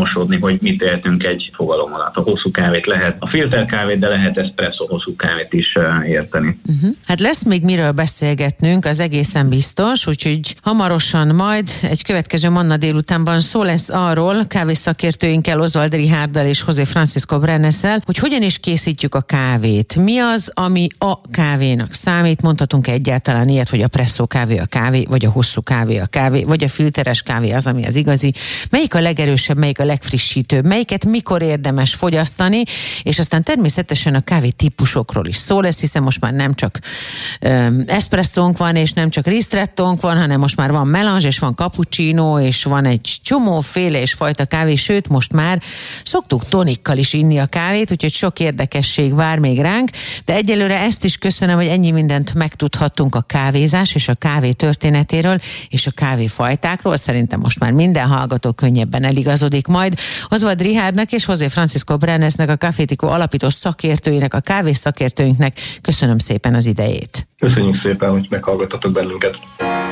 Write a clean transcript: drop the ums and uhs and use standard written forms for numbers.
azonosodni, hogy mit éltünk egy fogalom alatt. A hosszú kávét lehet a filterkávét, de lehet espresszó hosszú kávét is érteni. Hát lesz még miről beszélgetnünk, az egészen biztos, úgyhogy hamarosan majd egy következő Manna délutánban szó lesz arról kávészakértőinkkel, Oswald Richárddal és José Francisco Brenessel, hogy hogyan is készítjük a kávét. Mi az, ami a kávénak számít? Mondhatunk egyáltalán ilyet, hogy a presszó kávé a kávé, vagy a hosszú kávé a kávé, vagy a filteres kávé az, ami az igazi. Melyik a legerősebb, melyik a legfrissítőbb, melyiket mikor érdemes fogyasztani, és aztán természetesen a kávé típusokról is szó lesz, hiszen most már nem csak espresszónk van, és nem csak ristrettónk van, hanem most már van melange, és van cappuccino, és van egy csomóféle és fajta kávé, sőt, most már szoktuk tonikkal is inni a kávét, úgyhogy sok érdekesség vár még ránk, de egyelőre ezt is köszönöm, hogy ennyi mindent megtudhattunk a kávézás és a kávé történetéről, és a kávéfajtákról. Szerintem most már minden hallgató könnyebben eligazodik majd. Oswald Richárdnak és José Francisco Brenessnek, a Cafético alapító szakértőinek, a kávészakértőinknek köszönöm szépen az idejét. Köszönjük szépen, hogy meghallgattatok bennünket.